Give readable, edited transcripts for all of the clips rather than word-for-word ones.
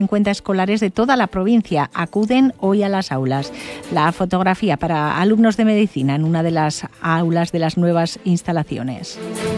50 escolares de toda la provincia acuden hoy a las aulas. La fotografía para alumnos de medicina en una de las aulas de las nuevas instalaciones.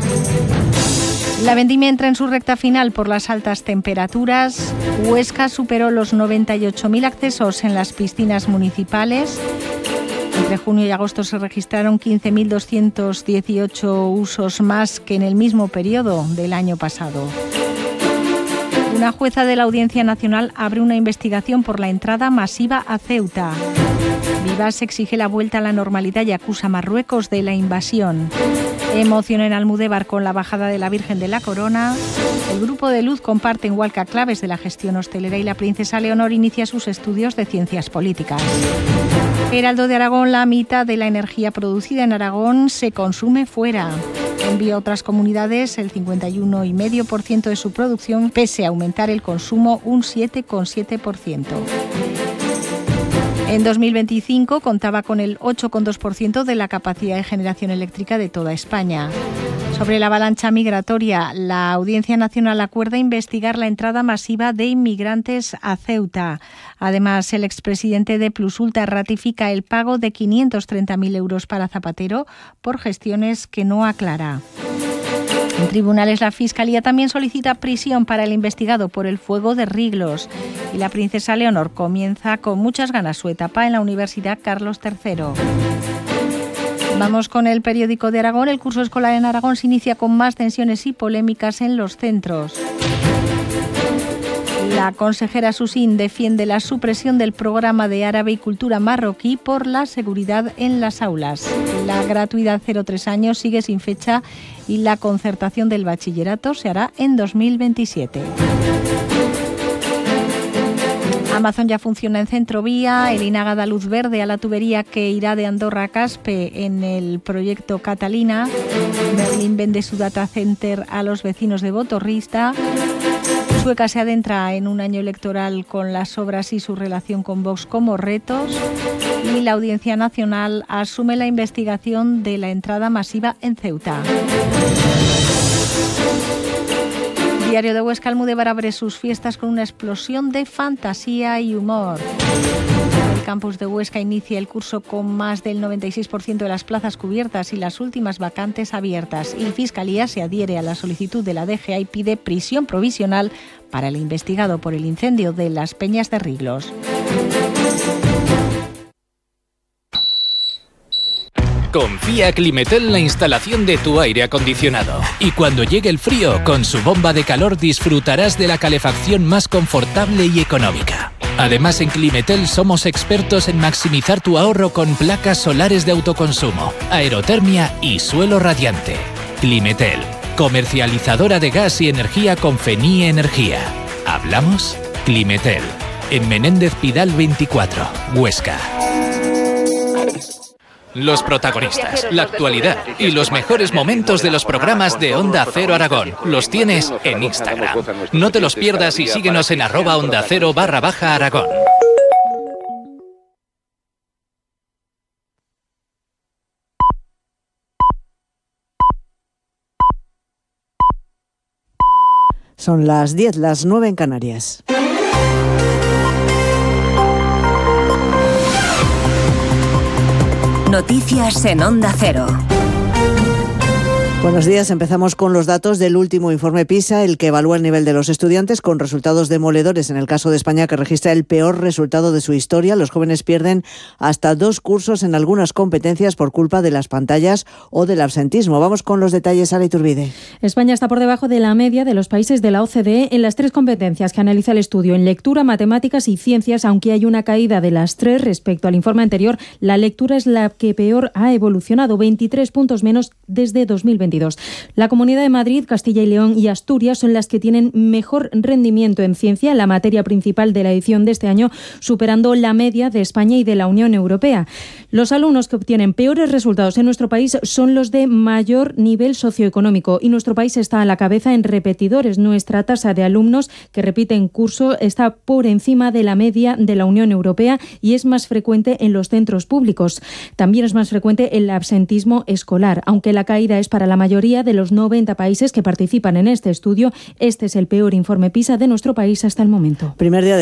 La vendimia entra en su recta final por las altas temperaturas. Huesca superó los 98.000 accesos en las piscinas municipales. Entre junio y agosto se registraron 15.218 usos más que en el mismo periodo del año pasado. Una jueza de la Audiencia Nacional abre una investigación por la entrada masiva a Ceuta. Vivas exige la vuelta a la normalidad y acusa a Marruecos de la invasión. Emoción en Almudévar con la bajada de la Virgen de la Corona. El Grupo de Luz comparte en Hualca claves de la gestión hostelera y la princesa Leonor inicia sus estudios de ciencias políticas. Heraldo de Aragón, la mitad de la energía producida en Aragón se consume fuera. Envía a otras comunidades el 51,5% de su producción, pese a aumentar el consumo un 7,7%. En 2025 contaba con el 8,2% de la capacidad de generación eléctrica de toda España. Sobre la avalancha migratoria, la Audiencia Nacional acuerda investigar la entrada masiva de inmigrantes a Ceuta. Además, el expresidente de Plusulta ratifica el pago de 530.000 euros para Zapatero por gestiones que no aclara. En tribunales, la Fiscalía también solicita prisión para el investigado por el fuego de Riglos. Y la princesa Leonor comienza con muchas ganas su etapa en la Universidad Carlos III. Vamos con el periódico de Aragón. El curso escolar en Aragón se inicia con más tensiones y polémicas en los centros. La consejera Susín defiende la supresión del programa de árabe y cultura marroquí por la seguridad en las aulas. La gratuidad 0-3 años sigue sin fecha y la concertación del bachillerato se hará en 2027. Amazon ya funciona en Centrovía, el INAGA da luz verde a la tubería que irá de Andorra a Caspe en el proyecto Catalina. Merlin vende su data center a los vecinos de Botorrista. Sueca se adentra en un año electoral con las obras y su relación con Vox como retos. Y la Audiencia Nacional asume la investigación de la entrada masiva en Ceuta. Diario de Huesca, Almudévar abre sus fiestas con una explosión de fantasía y humor. El campus de Huesca inicia el curso con más del 96% de las plazas cubiertas y las últimas vacantes abiertas. Y Fiscalía se adhiere a la solicitud de la DGA y pide prisión provisional para el investigado por el incendio de las Peñas de Riglos. Confía a Climetel en la instalación de tu aire acondicionado. Y cuando llegue el frío, con su bomba de calor disfrutarás de la calefacción más confortable y económica. Además, en Climetel somos expertos en maximizar tu ahorro con placas solares de autoconsumo, aerotermia y suelo radiante. Climetel, comercializadora de gas y energía con Fenie Energía. ¿Hablamos? Climetel, en Menéndez Pidal 24, Huesca. Los protagonistas, la actualidad y los mejores momentos de los programas de Onda Cero Aragón los tienes en Instagram. No te los pierdas y síguenos en @OndaCero_Aragón. Son las 10, las 9 en Canarias. Noticias en Onda Cero. Buenos días, empezamos con los datos del último informe PISA, el que evalúa el nivel de los estudiantes con resultados demoledores en el caso de España, que registra el peor resultado de su historia. Los jóvenes pierden hasta 2 cursos en algunas competencias por culpa de las pantallas o del absentismo. Vamos con los detalles, Sara Iturbide. España está por debajo de la media de los países de la OCDE en las 3 competencias que analiza el estudio, en lectura, matemáticas y ciencias, aunque hay una caída de las 3 respecto al informe anterior. La lectura es la que peor ha evolucionado, 23 puntos menos desde 2022. La Comunidad de Madrid, Castilla y León y Asturias son las que tienen mejor rendimiento en ciencia, la materia principal de la edición de este año, superando la media de España y de la Unión Europea. Los alumnos que obtienen peores resultados en nuestro país son los de mayor nivel socioeconómico y nuestro país está a la cabeza en repetidores. Nuestra tasa de alumnos que repiten curso está por encima de la media de la Unión Europea y es más frecuente en los centros públicos. También es más frecuente el absentismo escolar, aunque la caída es para la mayoría de los 90 países que participan en este estudio, este es el peor informe PISA de nuestro país hasta el momento. Primer día de